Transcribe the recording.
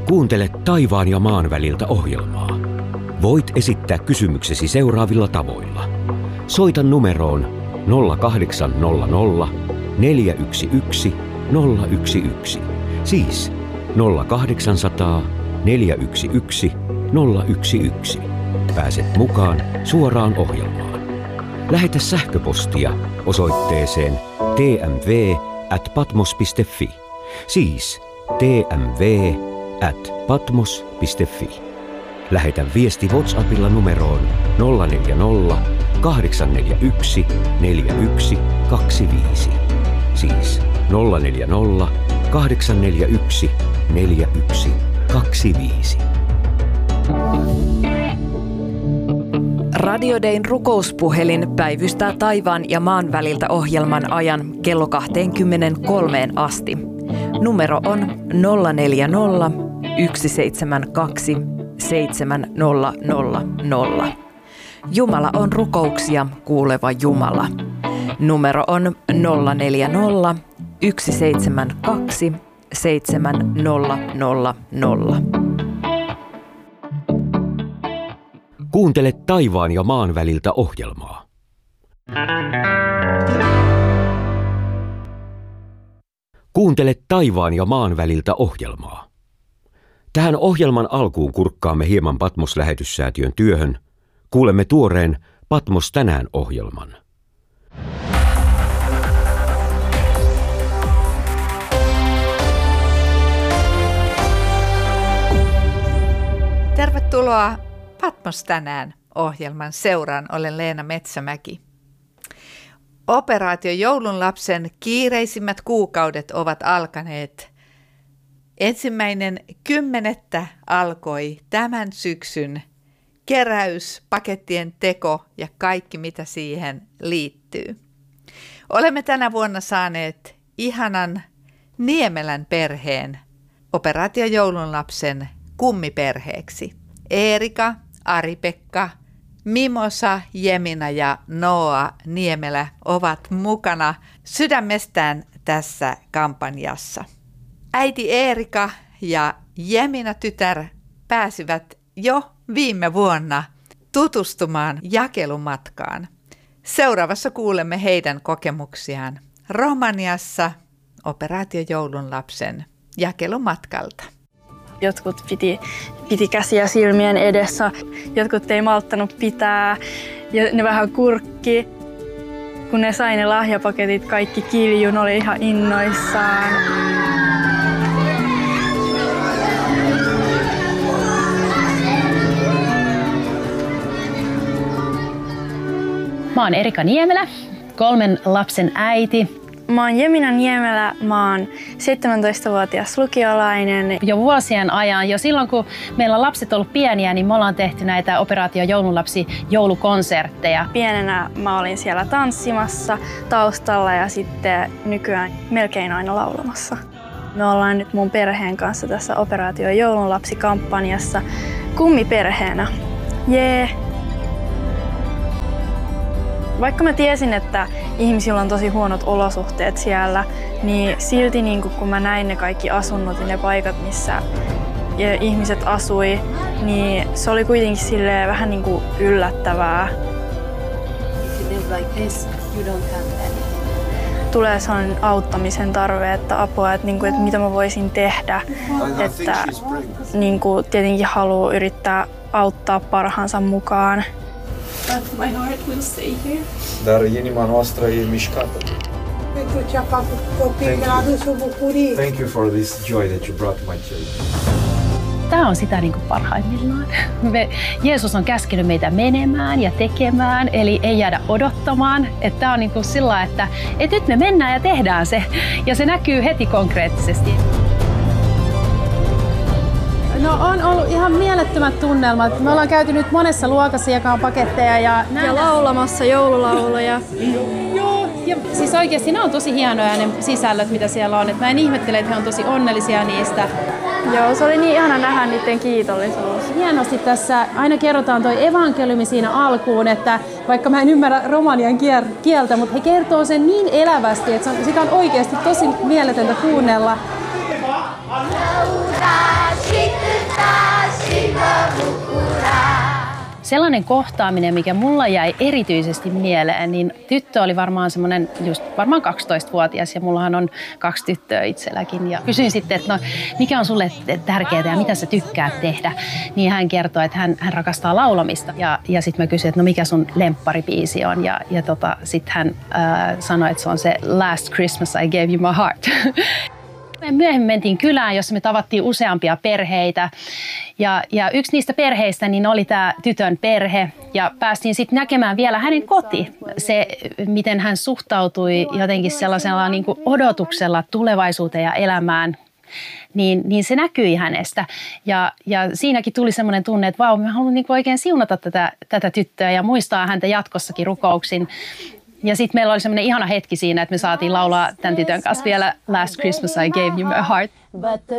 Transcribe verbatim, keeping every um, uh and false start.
Kuuntele Taivaan ja maan väliltä -ohjelmaa. Voit esittää kysymyksesi seuraavilla tavoilla. Soita numeroon nolla kahdeksan nolla nolla neljä yksi yksi nolla yksi yksi, siis nolla kahdeksan nolla nolla neljä yksi yksi nolla yksi yksi. Pääset mukaan suoraan ohjelmaan. Lähetä sähköpostia osoitteeseen t m v at patmos piste f i, siis t m v at patmos piste f i. Lähetä viesti WhatsAppilla numeroon nolla neljä nolla kahdeksan neljä yksi neljä yksi kaksi viisi, siis nolla neljä nolla kahdeksan neljä yksi neljä yksi kaksi viisi. Radio Dayn rukouspuhelin päivystää taivaan ja maan väliltä -ohjelman ajan kello kaksikymmentäkolme asti. Numero on nolla neljä nolla yksi seitsemän kaksi seitsemän nolla nolla nolla. Jumala on rukouksia kuuleva Jumala. Numero on nolla neljä nolla yksi seitsemän kaksi seitsemän nolla nolla nolla. Kuuntele Taivaan ja maan väliltä -ohjelmaa. Kuuntele Taivaan ja maan väliltä -ohjelmaa. Tähän ohjelman alkuun kurkkaamme hieman Patmos-lähetyssäätiön työhön. Kuulemme tuoreen Patmos tänään -ohjelman. Tervetuloa Patmos tänään -ohjelman seuraan. Olen Leena Metsämäki. Operaatio Joulunlapsen kiireisimmät kuukaudet ovat alkaneet. Ensimmäinen kymmenettä alkoi tämän syksyn keräys, pakettien teko ja kaikki mitä siihen liittyy. Olemme tänä vuonna saaneet ihanan Niemelän perheen Operaatio Joulunlapsen kummiperheeksi. Eerika, Ari-Pekka, Mimosa, Jemina ja Noa Niemelä ovat mukana sydämestään tässä kampanjassa. Äiti Eerika ja Jemina tytär pääsivät jo viime vuonna tutustumaan jakelumatkaan. Seuraavassa kuulemme heidän kokemuksiaan Romaniassa Operaatio Joulunlapsen jakelumatkalta. Jotkut piti, piti käsiä silmien edessä, jotkut ei malttanut pitää ja ne vähän kurkki. Kun ne sai ne lahjapaketit, kaikki kiljun oli ihan innoissaan. Mä oon Erika Niemelä, kolmen lapsen äiti. Mä oon Jemina Niemelä, mä oon seitsemäntoistavuotias lukiolainen. Jo vuosien ajan, jo silloin kun meillä on lapset ollut pieniä, niin me ollaan tehty näitä Operaatio Joulunlapsi joulukonsertteja. Pienenä mä olin siellä tanssimassa taustalla ja sitten nykyään melkein aina laulamassa. Me ollaan nyt mun perheen kanssa tässä Operaatio Joulunlapsi-kampanjassa kummiperheenä. Jee! Vaikka mä tiesin, että ihmisillä on tosi huonot olosuhteet siellä, niin silti niin kun mä näin ne kaikki asunnot ja ne paikat, missä ihmiset asui, niin se oli kuitenkin silleen vähän niin kuin yllättävää. Tulee sellainen auttamisen tarve, että apua, että, niin kuin, että mitä mä voisin tehdä. Että niin kuin, tietenkin haluaa yrittää auttaa parhaansa mukaan. But my heart will stay here. Dar inima noastră e mișcată. Pentru ce a făcut copiii, mi-a adus o bucurie. Thank you for this joy that you brought to my children. Tämä on sitä niin kuin parhaimmillaan. Me, Jeesus on käskenyt meitä menemään ja tekemään, eli ei jäädä odottamaan. Että tämä on niin kuin sillä, että, että nyt me mennään ja tehdään se, ja se näkyy heti konkreettisesti. No on ollut ihan mielettömät tunnelmat. Me ollaan käyty nyt monessa luokassa jakaa paketteja ja, ja laulamassa joululauluja. Joo, ja siis oikeasti ne on tosi hienoja ne sisällöt, mitä siellä on. Et mä en ihmettele, että he on tosi onnellisia niistä. Joo, se oli niin ihana nähdä niiden kiitollisuus. Hienosti tässä aina kerrotaan toi evankeliumi siinä alkuun, että vaikka mä en ymmärrä romanian kieltä, mutta he kertoo sen niin elävästi, että sitä on oikeasti tosi mieletöntä kuunnella. Laura, sellainen kohtaaminen, mikä mulla jäi erityisesti mieleen, niin tyttö oli varmaan semmoinen just varmaan kaksitoistavuotias ja mullahan on kaksi tyttöä itselläkin. Ja kysyin sitten, että no, mikä on sulle tärkeää ja mitä sä tykkäät tehdä, niin hän kertoi, että hän, hän rakastaa laulamista. Ja, ja sitten mä kysyin, että no mikä sun lempparibiisi on ja, ja tota, sitten hän äh, sanoi, että se on se Last Christmas I Gave You My Heart. Me myöhemmin mentiin kylään, jossa me tavattiin useampia perheitä ja, ja yksi niistä perheistä niin oli tämä tytön perhe ja päästiin sitten näkemään vielä hänen koti. Se, miten hän suhtautui jotenkin sellaisella niin kuin odotuksella tulevaisuuteen ja elämään, niin, niin se näkyi hänestä. Ja, ja siinäkin tuli semmoinen tunne, että vau, mä haluan niin kuin oikein siunata tätä, tätä tyttöä ja muistaa häntä jatkossakin rukouksin. Ja sitten meillä oli semmoinen ihana hetki siinä, että me saatiin laulaa tämän tytön kanssa vielä Last Christmas I Gave You My Heart.